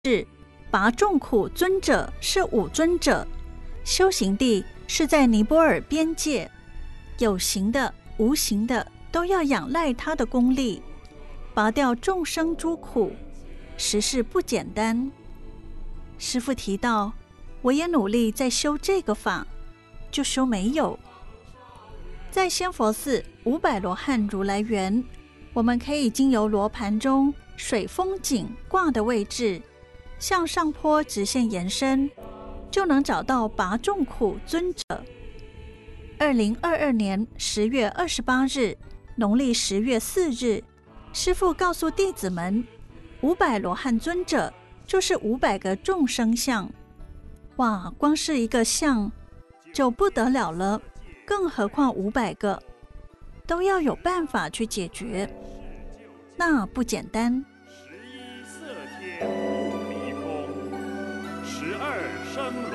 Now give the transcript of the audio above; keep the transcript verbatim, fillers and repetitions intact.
是拔众苦尊者是五尊者，修行地是在尼泊尔边界，有形的无形的都要仰赖他的功力，拔掉众生诸苦，实是不简单。师父提到，我也努力在修这个法，就修没有。在仙佛寺五百罗汉如来园，我们可以经由罗盘中水风景卦的位置，向上坡直线延伸，就能找到拔众苦尊者。二零二二年十月二十八日，农历十月四日，师父告诉弟子们，五百罗汉尊者就是五百个众生相。哇，光是一个相就不得了了，更何况五百个，都要有办法去解决，那不简单。 十一色天无离空，十二生